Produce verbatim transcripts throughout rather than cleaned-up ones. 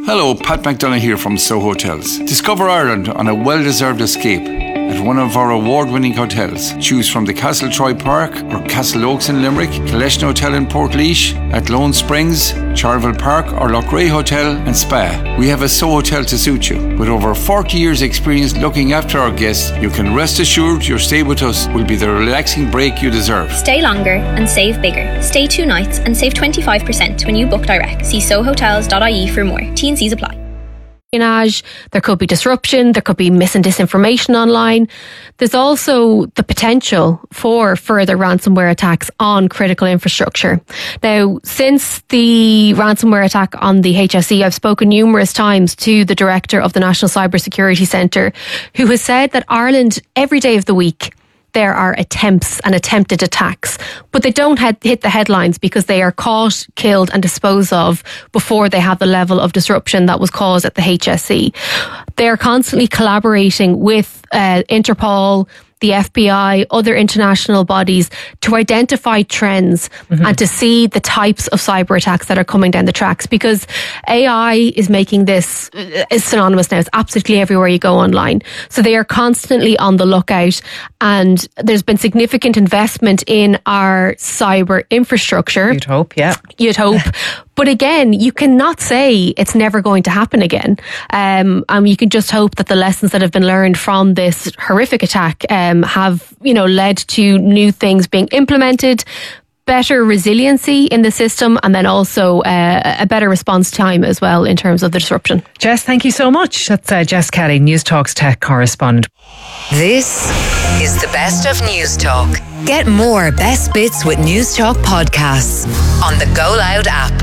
Hello, Pat McDonough here from Soho Hotels. Discover Ireland on a well-deserved escape at one of our award-winning hotels. Choose from the Castle Troy Park or Castle Oaks in Limerick, Collection Hotel in Portlaoise, at Lone Springs, Charleville Park or Loughrea Hotel and Spa. We have a Soho Hotel to suit you. With over forty years experience looking after our guests, you can rest assured your stay with us will be the relaxing break you deserve. Stay longer and save bigger. Stay two nights and save twenty-five percent when you book direct. See soho hotels dot I E for more. T and C's apply. There could be disruption, there could be mis and disinformation online. There's also the potential for further ransomware attacks on critical infrastructure. Now, since the ransomware attack on the H S E, I've spoken numerous times to the director of the National Cybersecurity Centre, who has said that Ireland, every day of the week, there are attempts and attempted attacks, but they don't head, hit the headlines because they are caught, killed and disposed of before they have the level of disruption that was caused at the H S E. They are constantly collaborating with uh, Interpol, the F B I, other international bodies to identify trends mm-hmm. and to see the types of cyber attacks that are coming down the tracks, because A I is making this is synonymous now. It's absolutely everywhere you go online. So they are constantly on the lookout, and there's been significant investment in our cyber infrastructure. You'd hope, yeah. You'd hope. But again, you cannot say it's never going to happen again. Um, and you can just hope that the lessons that have been learned from this horrific attack um, have, you know, led to new things being implemented, better resiliency in the system, and then also uh, a better response time as well in terms of the disruption. Jess, thank you so much. That's uh, Jess Kelly, News Talk's tech correspondent. This is the best of News Talk. Get more best bits with News Talk podcasts on the Go Loud app.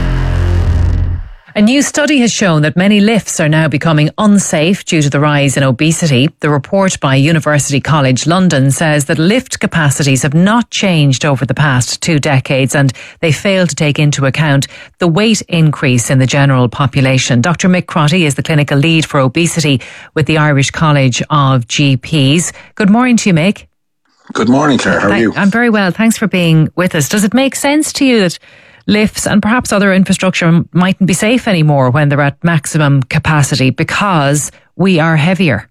A new study has shown that many lifts are now becoming unsafe due to the rise in obesity. The report by University College London says that lift capacities have not changed over the past two decades, and they fail to take into account the weight increase in the general population. Doctor Mick Crotty is the clinical lead for obesity with the Irish College of G Ps. Good morning to you, Mick. Good morning, Claire. How are you? I'm very well. Thanks for being with us. Does it make sense to you that lifts and perhaps other infrastructure mightn't be safe anymore when they're at maximum capacity because we are heavier?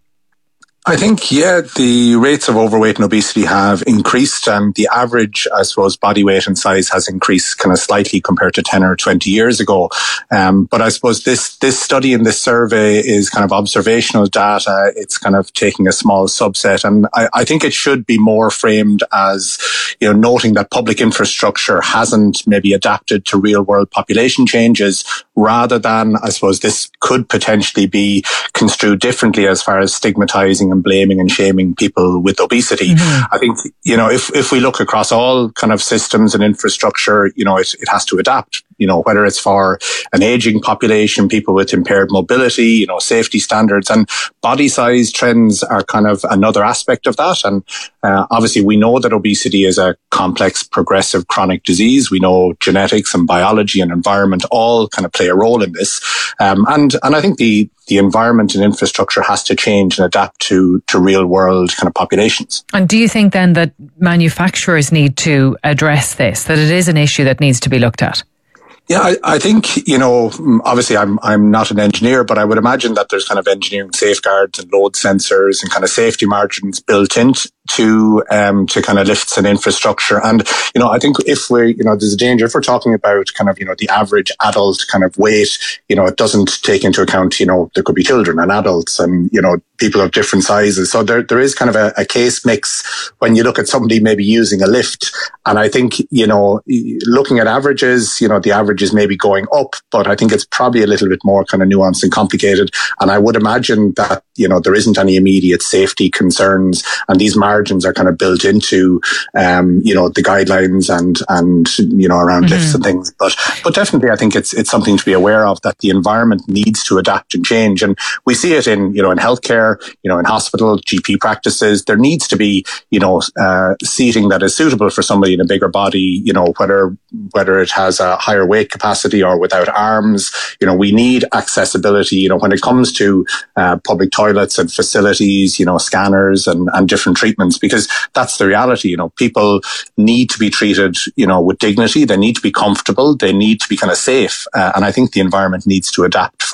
I think, yeah, the rates of overweight and obesity have increased, and the average, I suppose, body weight and size has increased kind of slightly compared to ten or twenty years ago. Um, but I suppose this, this study and this survey is kind of observational data. It's kind of taking a small subset. And I, I think it should be more framed as, you know, noting that public infrastructure hasn't maybe adapted to real world population changes, rather than, I suppose, this could potentially be construed differently as far as stigmatizing and blaming and shaming people with obesity. Mm-hmm. I think, you know, if, if we look across all kind of systems and infrastructure, you know, it, it has to adapt, you know, whether it's for an aging population, people with impaired mobility, you know, safety standards, and body size trends are kind of another aspect of that. And uh, obviously we know that obesity is a complex, progressive chronic disease. We know genetics and biology and environment all kind of play a role in this. Um, and, and I think the, the environment and infrastructure has to change and adapt to, to real world kind of populations. And do you think then that manufacturers need to address this, that it is an issue that needs to be looked at? Yeah, I, I think, you know, obviously I'm I'm not an engineer, but I would imagine that there's kind of engineering safeguards and load sensors and kind of safety margins built into to um to kind of lifts and infrastructure. And, you know, I think if we, you know, there's a danger if we're talking about kind of, you know, the average adult kind of weight, you know, it doesn't take into account, you know, there could be children and adults and, you know, people of different sizes. So there there is kind of a, a case mix when you look at somebody maybe using a lift. And I think, you know, looking at averages, you know, the average is maybe going up, but I think it's probably a little bit more kind of nuanced and complicated. And I would imagine that, you know, there isn't any immediate safety concerns, and these margins are kind of built into, um, you know, the guidelines and, and, you know, around mm-hmm. lifts and things. But, but definitely I think it's, it's something to be aware of, that the environment needs to adapt and change. And we see it in, you know, in healthcare, you know, in hospital, G P practices. There needs to be, you know, uh, seating that is suitable for somebody in a bigger body, you know, whether, whether it has a higher weight capacity or without arms. You know, we need accessibility, you know, when it comes to uh, public toilets and facilities, you know, scanners and, and different treatments, because that's the reality. You know, people need to be treated, you know, with dignity. They need to be comfortable. They need to be kind of safe. Uh, and I think the environment needs to adapt